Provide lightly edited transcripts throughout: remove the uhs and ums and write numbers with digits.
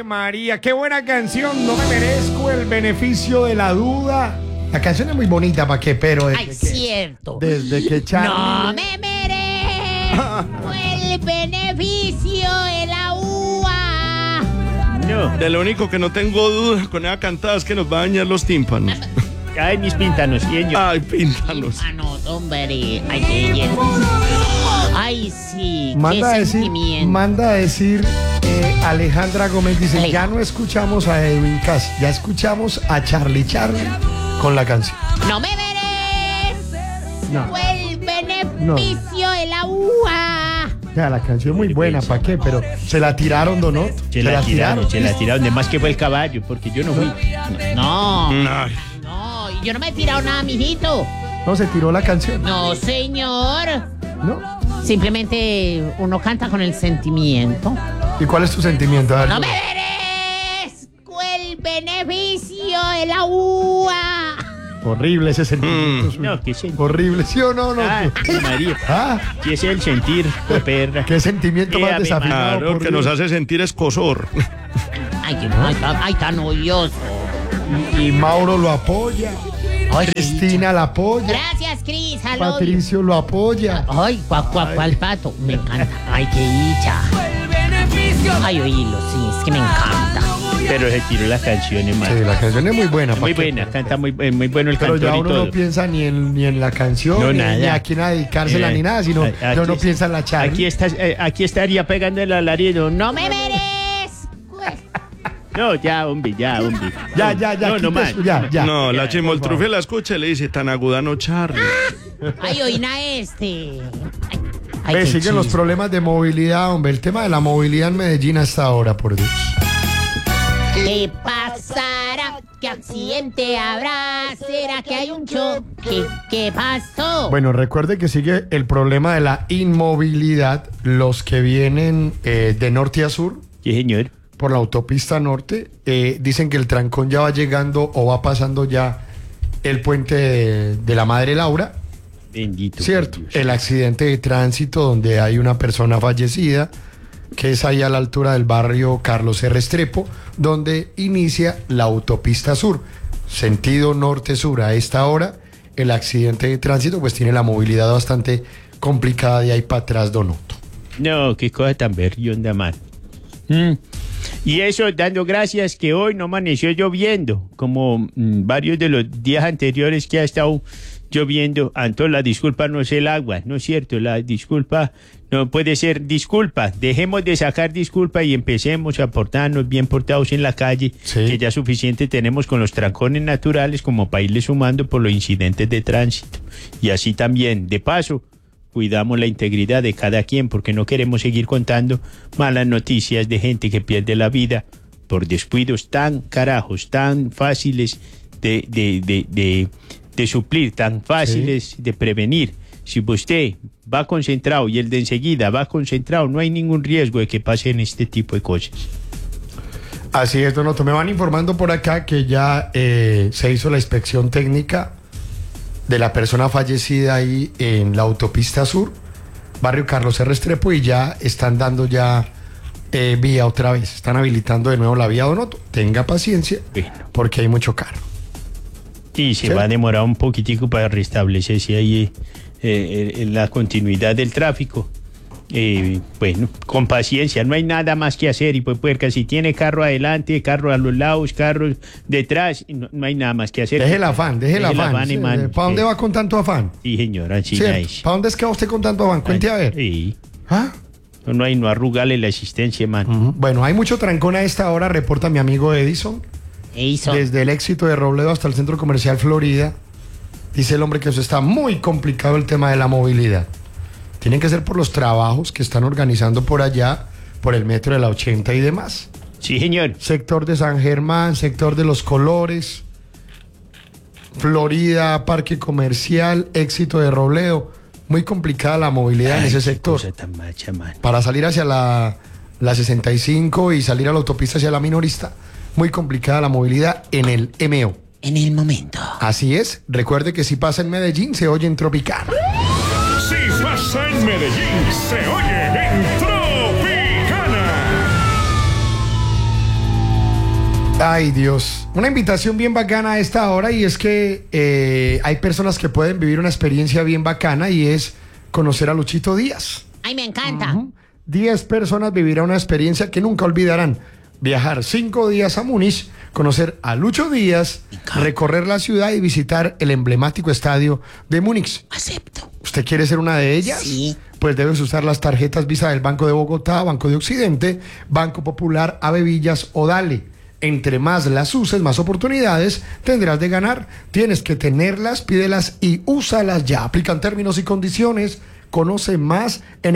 María, qué buena canción. No me merezco el beneficio de la duda. La canción es muy bonita, ¿para qué? Pero cierto. Desde que Charlie... No me merezco el beneficio de la uva. No, de lo único que no tengo duda con esa cantada es que nos va a dañar los tímpanos. Ay, mis píntanos, señor. Ay, píntanos. Hombre. Ay, qué bien. Ay, sí. Manda qué a decir, sentimiento. Alejandra Gómez dice, Aleja. ya no escuchamos a Edwin Cass, ya escuchamos a Charlie con la canción. No me merezco No. el beneficio de la uva. Ya, la canción es muy buena, ¿para qué? Pero se la tiraron, Donot. Se la tiraron. De más que fue el caballo, porque yo no fui. No, Ay, yo no me he tirado nada, mijito. No, se tiró la canción. No, señor. ¿No? Simplemente uno canta con el sentimiento. ¿Y cuál es tu sentimiento? A ver, No me merezco el beneficio de la uva. horrible ese sentimiento. suyo. No, qué sentimiento. Horrible, ¿sí o no? Ah, María. ¿Ah? ¿Qué es el sentir, perra? ¿Qué sentimiento más Ave desafinado? claro, por que Dios? nos hace sentir escosor. Ay, tan odioso. Y Mauro lo apoya. Ay, Cristina la apoya. Gracias, Cris. Hello. Patricio lo apoya. Ay, cuál pato. Me encanta. Ay, qué dicha. Ay, oílo, sí, es que me encanta. Pero se tiró la canción, Sí, hermano. la canción es muy buena. Muy ¿pa' qué? buena, canta muy bueno el Pero cantor ya y uno todo. no piensa ni en la canción, No, ni nada. a quién dedicársela, ni nada, sino Aquí yo no es- piensa en la Charlie. Aquí estaría pegando el alarido. No me merezco. No, ya, hombre. Ya, No, quita no más. eso, ya. No, la por chimoltrufia la escucha y le dice, tan aguda no, Charlie. Ay, oína este. Ay, Ve, qué siguen los chiste. problemas de movilidad, hombre. El tema de la movilidad en Medellín hasta ahora, por Dios. ¿Qué pasará? ¿Qué accidente habrá? ¿Será que hay un choque? ¿Qué pasó? Bueno, recuerde que sigue el problema de la inmovilidad. Los que vienen de norte a sur Sí, señor. por la autopista norte dicen que el trancón ya va llegando o va pasando ya el puente de la Madre Laura. Bendito. Cierto, por Dios. el accidente de tránsito donde hay una persona fallecida, que es ahí a la altura del barrio Carlos R. Restrepo, donde inicia la autopista sur, sentido norte-sur. A esta hora, el accidente de tránsito pues tiene la movilidad bastante complicada de ahí para atrás, Donoto. No, qué cosa tan berrionda, man. Y eso dando gracias que hoy no amaneció lloviendo, como varios de los días anteriores que ha estado lloviendo. Entonces la disculpa no es el agua, ¿no es cierto? La disculpa no puede ser disculpa. Dejemos de sacar disculpa y empecemos a portarnos bien portados en la calle, Sí. que ya suficiente tenemos con los trancones naturales como para irle sumando por los incidentes de tránsito. Y así también, de paso, cuidamos la integridad de cada quien, porque no queremos seguir contando malas noticias de gente que pierde la vida por descuidos tan fáciles de suplir, tan fáciles de prevenir. Si usted va concentrado y el de enseguida va concentrado, no hay ningún riesgo de que pasen este tipo de cosas. Así es, Donoto. Me van informando por acá que ya se hizo la inspección técnica de la persona fallecida ahí en la autopista sur, barrio Carlos R. Restrepo, y ya están dando ya vía otra vez. Están habilitando de nuevo la vía, Donoto. Tenga paciencia, Bueno. porque hay mucho carro. Y se ¿Sí? va a demorar un poquitico para restablecerse ahí la continuidad del tráfico. Bueno, con paciencia, no hay nada más que hacer. Y pues, puerca, si tiene carro adelante, carro a los lados, carros detrás, no hay nada más que hacer. Deje el afán, deje el afán. hermano. ¿Para dónde va con tanto afán? Sí, señora, sí, ¿Para dónde es que va usted con tanto afán? Cuente a ver. Sí. ¿Ah? No arrugarle la existencia, man. Bueno, hay mucho trancón a esta hora, reporta mi amigo Edison. Desde el Éxito de Robledo hasta el Centro Comercial Florida. Dice el hombre que eso está muy complicado, el tema de la movilidad. Tienen que ser por los trabajos que están organizando por allá, por el metro de la 80 y demás. Sí, señor. Sector de San Germán, sector de Los Colores, Florida, Parque Comercial, Éxito de Robledo. Muy complicada la movilidad en ese sector. Cosa tan macha, man. Para salir hacia la 65 y salir a la autopista hacia la Minorista, muy complicada la movilidad en el MO. En el momento. Así es, recuerde que si pasa en Medellín se oye en Tropicana. Si pasa en Medellín, se oye en Tropicana. Ay, Dios. Una invitación bien bacana a esta hora, y es que hay personas que pueden vivir una experiencia bien bacana, y es conocer a Luchito Díaz. Ay, me encanta. 10 personas vivirán una experiencia que nunca olvidarán. Viajar 5 días a Múnich, conocer a Lucho Díaz, recorrer la ciudad y visitar el emblemático estadio de Múnich. Acepto. ¿Usted quiere ser una de ellas? Sí. Pues debes usar las tarjetas Visa del Banco de Bogotá, Banco de Occidente, Banco Popular, Avevillas o Dale. Entre más las uses, más oportunidades tendrás de ganar. Tienes que tenerlas, pídelas y úsalas ya. Aplican términos y condiciones. Conoce más en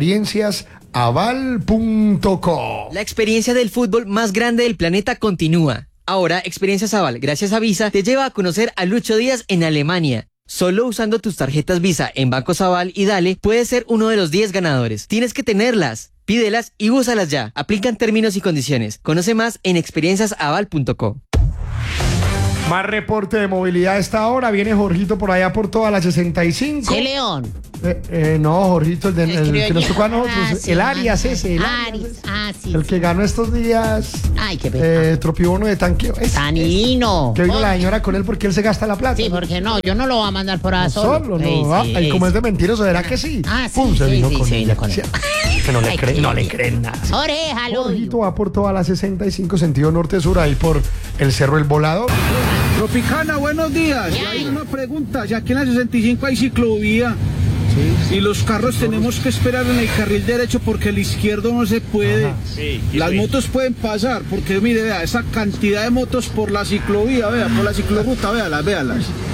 experienciasaval.co. La experiencia del fútbol más grande del planeta continúa. Ahora, Experiencias Aval, gracias a Visa, te lleva a conocer a Lucho Díaz en Alemania. Solo usando tus tarjetas Visa en Bancos Aval y Dale, puedes ser uno de los 10 ganadores. Tienes que tenerlas, pídelas y úsalas ya. Aplican términos y condiciones. Conoce más en experienciasaval.co. Más reporte de movilidad a esta hora. Viene Jorgito por allá por toda la 65. Sí, León. No, Jorgito, el que nos tocó a nosotros. Sí, el Arias ese. Arias. Sí. El que ganó estos días. Ay, qué pena. Tropibono de tanqueo. Tanino. Que vino la señora con él porque él se gasta la plata. Sí, porque no, yo no lo voy a mandar por ahí solo. No. Ay, como es de mentiroso, ¿será que sí? Sí, se vino con sí, ella. con él. Que no le creen, no le creen nada. Oréjalo. Jorgito va por toda la 65 sentido norte-sur, ahí por el Cerro El Volador. Tropicana, buenos días. ¿Qué Ya hay? hay una pregunta, ya que en la 65 hay ciclovía. Y los carros tenemos que esperar en el carril derecho porque el izquierdo no se puede. Sí, Las motos pueden pasar porque mire, vea, esa cantidad de motos por la ciclovía, vea, por la ciclorruta, véalas.